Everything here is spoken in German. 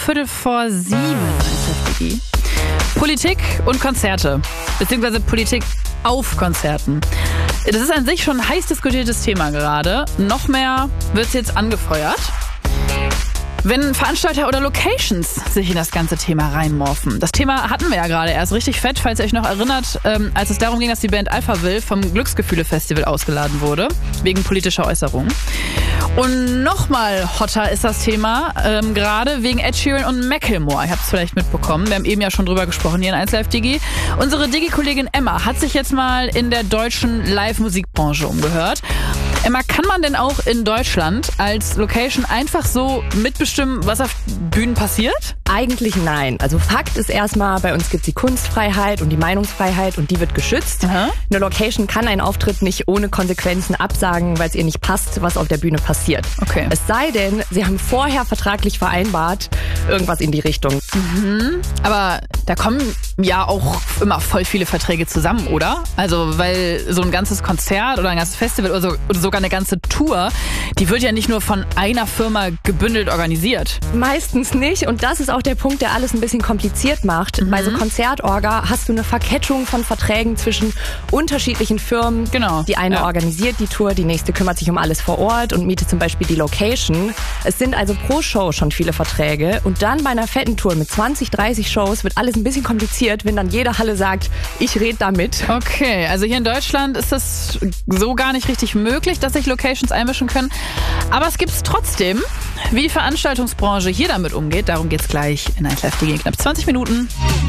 7:15. Politik und Konzerte, beziehungsweise Politik auf Konzerten. Das ist an sich schon ein heiß diskutiertes Thema gerade. Noch mehr wird es jetzt angefeuert, wenn Veranstalter oder Locations sich in das ganze Thema reinmorphen. Das Thema hatten wir ja gerade erst richtig fett, falls ihr euch noch erinnert, als es darum ging, dass die Band Alphaville vom Glücksgefühle-Festival ausgeladen wurde, wegen politischer Äußerungen. Und nochmal hotter ist das Thema, gerade wegen Ed Sheeran und Macklemore. Ihr habt es vielleicht mitbekommen, wir haben eben ja schon drüber gesprochen hier in 1Live Digi. Unsere Digi-Kollegin Emma hat sich jetzt mal in der deutschen Live-Musikbranche umgehört. Emma, kann man denn auch in Deutschland als Location einfach so mitbestimmen, was auf Bühnen passiert? Eigentlich nein. Also Fakt ist erstmal, bei uns gibt es die Kunstfreiheit und die Meinungsfreiheit und die wird geschützt. Aha. Eine Location kann einen Auftritt nicht ohne Konsequenzen absagen, weil es ihr nicht passt, was auf der Bühne passiert. Okay. Es sei denn, sie haben vorher vertraglich vereinbart, irgendwas in die Richtung. Aber da kommen ja auch immer voll viele Verträge zusammen, oder? Also, weil so ein ganzes Konzert oder ein ganzes Festival oder sogar eine ganze Tour, die wird ja nicht nur von einer Firma gebündelt organisiert. Meistens nicht und das ist auch der Punkt, der alles ein bisschen kompliziert macht. Bei so Konzertorga hast du eine Verkettung von Verträgen zwischen unterschiedlichen Firmen. Genau. Die eine Ja. organisiert die Tour, die nächste kümmert sich um alles vor Ort und mietet zum Beispiel die Location. Es sind also pro Show schon viele Verträge und dann bei einer fetten Tour mit 20, 30 Shows wird alles ein bisschen kompliziert, wenn dann jede Halle sagt, ich rede da mit. Okay, also hier in Deutschland ist das so gar nicht richtig möglich, dass sich Locations einmischen können. Aber es gibt es trotzdem. Wie die Veranstaltungsbranche hier damit umgeht, darum geht's gleich in 1Live Digi in knapp 20 Minuten.